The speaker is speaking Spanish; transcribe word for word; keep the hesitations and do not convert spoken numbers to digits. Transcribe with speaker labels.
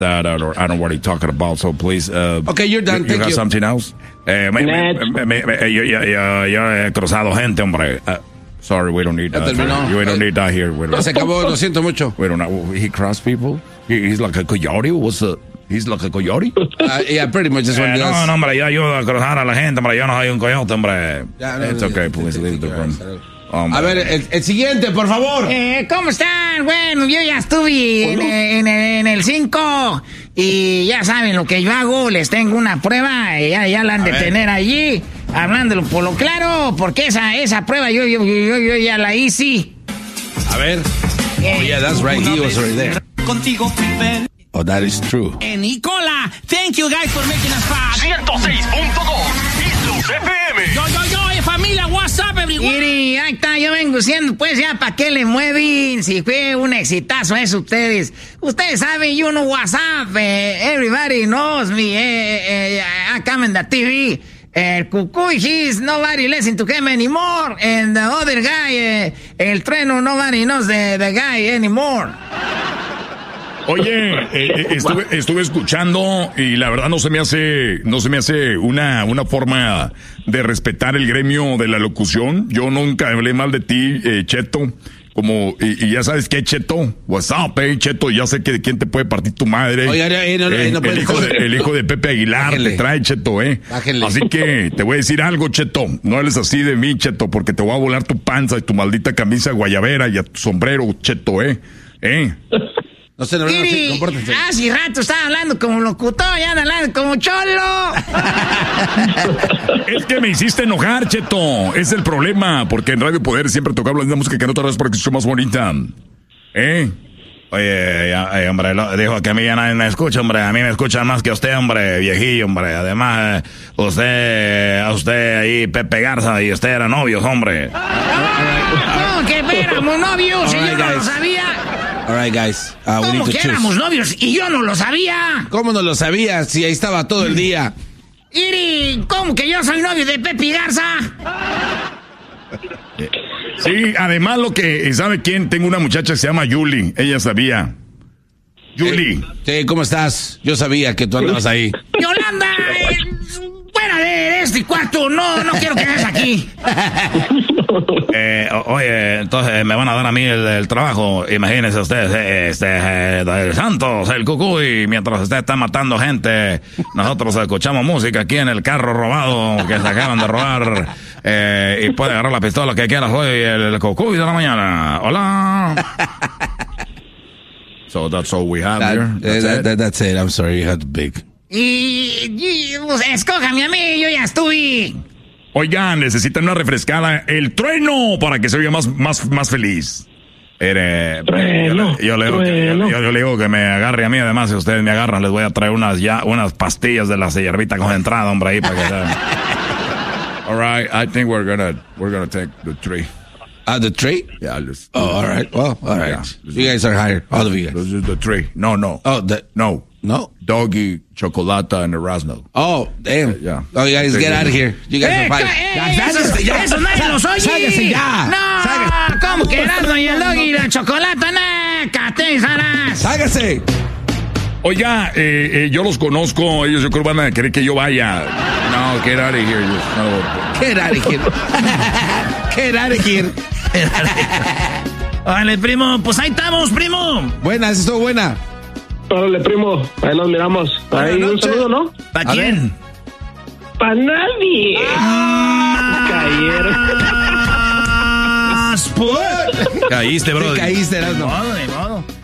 Speaker 1: that I don't, I don't know what you're talking about. So please. Uh,
Speaker 2: okay, you're done.
Speaker 1: You,
Speaker 2: Thank
Speaker 1: you have
Speaker 2: you.
Speaker 1: something else? Eh, me, me, me, me, me, yo, yo, yo, yo he cruzado gente, hombre. Uh, sorry, we don't need that.
Speaker 2: Terminó.
Speaker 1: We don't need that here. We don't,
Speaker 2: Se acabó, lo siento mucho.
Speaker 1: We don't know. He crossed people? He, he's like a coyote? What's the... He's like a coyote?
Speaker 2: Uh, yeah, pretty much is what
Speaker 1: eh,
Speaker 2: he does.
Speaker 1: No, no, hombre, yo ayudo a cruzar a la gente, hombre. Yo no soy un coyote, hombre.
Speaker 2: Yeah, no,
Speaker 1: It's
Speaker 2: no,
Speaker 1: okay,
Speaker 2: no,
Speaker 1: please
Speaker 2: no,
Speaker 1: leave the
Speaker 2: no,
Speaker 1: room.
Speaker 2: no, no.
Speaker 1: Hombre.
Speaker 2: A ver, el, el siguiente, por favor.
Speaker 3: Eh, ¿Cómo están? Bueno, yo ya estuve en, en, en el cinco y ya saben lo que yo hago. Les tengo una prueba, eh, ya, ya la han a de ver. tener allí, hablándolo por lo claro, porque esa, esa prueba yo, yo, yo, yo ya la hice.
Speaker 2: A ver. Eh, oh, yeah, that's right. He was already there.
Speaker 4: Contigo, Pippen.
Speaker 2: Oh, that is true.
Speaker 3: Eh, Nicola, thank you guys for making us fast.
Speaker 5: ciento seis punto dos Isus F M.
Speaker 3: Yo, yo, yo, eh, familia, what's up, everyone? Miri, ahí está, yo vengo diciendo, pues ya, ¿para qué le mueven? Si fue un exitazo eso, ustedes. Ustedes saben, you know what's up. Eh, everybody knows me. Eh, eh, I come in the T V. El Cucuy, he's nobody listen to him anymore. And the other guy, eh, el Trueno, nobody knows the, the guy anymore.
Speaker 1: Oye, eh, estuve, estuve escuchando y la verdad no se me hace, no se me hace una, una forma de respetar el gremio de la locución. Yo nunca hablé mal de ti, eh, Cheto. Como, y, y ya sabes qué, Cheto. What's up, eh, Cheto. Ya sé que de quién te puede partir tu madre.
Speaker 2: Oiga, no, no, no,
Speaker 1: eh,
Speaker 2: no
Speaker 1: el, hijo de, el hijo de Pepe Aguilar Bájenle. Te trae, Cheto, eh.
Speaker 2: Bájenle.
Speaker 1: Así que te voy a decir algo, Cheto. No hables así de mí, Cheto, porque te voy a volar tu panza y tu maldita camisa guayabera y a tu sombrero, Cheto, eh. Eh.
Speaker 2: No sé, no, no, sí, compórtense.
Speaker 3: Hace rato estaba hablando como locutor, ya hablando como cholo.
Speaker 1: Es que me hiciste enojar, Cheto. Es el problema, porque en Radio Poder siempre tocamos la música que no te para que escuche más bonita. ¿Eh? Oye, ya, eh, hombre, lo, dijo que a mí ya nadie me escucha, hombre. A mí me escuchan más que usted, hombre, viejillo, hombre. Además, eh, usted, a usted ahí, Pepe Garza, y usted eran novios, hombre.
Speaker 3: ¿Cómo que éramos novios? Si yo no lo sabía.
Speaker 2: All right, guys. Uh, we
Speaker 3: ¿Cómo
Speaker 2: need to
Speaker 3: que
Speaker 2: choose.
Speaker 3: éramos novios y yo no lo sabía?
Speaker 2: ¿Cómo no lo sabías? Si ahí estaba todo el día.
Speaker 3: Iri, ¿cómo que yo soy novio de Pepe Garza?
Speaker 1: Sí, además lo que, ¿sabe quién? Tengo una muchacha que se llama Yuli. Ella sabía. Yuli.
Speaker 2: Eh, sí, ¿cómo estás? Yo sabía que tú andabas ahí.
Speaker 3: Yolanda, eh, fuera de este cuarto. No, no quiero que estés aquí.
Speaker 1: Eh, oye, entonces me van a dar a mí el, el trabajo. Imagínense ustedes, este, eh, el Santos, el Cucuy, mientras usted está matando gente, nosotros escuchamos música aquí en el carro robado que se acaban de robar. Eh, y puede agarrar la pistola que quiera. Soy el Cucuy de la mañana. Hola. So that's all we have
Speaker 2: that,
Speaker 1: here. That's,
Speaker 2: that,
Speaker 1: it?
Speaker 2: That, that's it. I'm sorry, you had big.
Speaker 3: Y, y pues, escójame a mí, yo ya estuve.
Speaker 1: Oigan, necesitan una refrescada. El Trueno para que se oiga más, más, más feliz. Eh,
Speaker 6: Trueno,
Speaker 1: yo, yo, le digo que, yo, yo, yo le digo que me agarre a mí. Además, si ustedes me agarran, les voy a traer unas ya unas pastillas de la hierbita concentrada, hombre, ahí para que sean. All right, I think we're gonna we're gonna take the tree.
Speaker 2: Uh, the tree?
Speaker 1: Yeah, let's,
Speaker 2: Oh, all right. Well, all right.
Speaker 1: Yeah,
Speaker 2: you guys are hired. All of you guys.
Speaker 1: This is the tree. No, no.
Speaker 2: Oh, the,
Speaker 1: no.
Speaker 2: No?
Speaker 1: Doggy, Chocolata, and Erasmo.
Speaker 2: Oh, damn.
Speaker 1: Yeah.
Speaker 2: Oh, you guys
Speaker 1: Sí,
Speaker 2: get
Speaker 1: sí.
Speaker 2: out of here. You guys
Speaker 3: Eh,
Speaker 2: are fired.
Speaker 3: eh,
Speaker 2: Ya,
Speaker 3: eso,
Speaker 2: sáquense ya.
Speaker 3: eso nadie los oye.
Speaker 2: Sáquense ya.
Speaker 3: No,
Speaker 2: Sáquense.
Speaker 3: ¿cómo que Erasmo y el Doggy y el Chocolate? No, catezaras.
Speaker 2: Sáquense.
Speaker 1: Oiga, eh, eh, yo los conozco. Ellos yo creo van a querer que yo vaya. No, get out of here. You, no.
Speaker 2: Get out of here. Get out of here.
Speaker 3: Órale, primo, pues ahí estamos, primo.
Speaker 2: Buena, esa estuvo buena.
Speaker 6: Órale, primo, ahí nos miramos. Ahí
Speaker 2: Buenas
Speaker 6: un
Speaker 2: noches.
Speaker 6: saludo, ¿no?
Speaker 3: ¿Para quién?
Speaker 6: ¡Para nadie!
Speaker 3: Ah,
Speaker 6: Cayeron.
Speaker 3: Sport.
Speaker 1: Caíste, bro.
Speaker 2: Te caíste, Erasmo.
Speaker 3: De modo, de modo.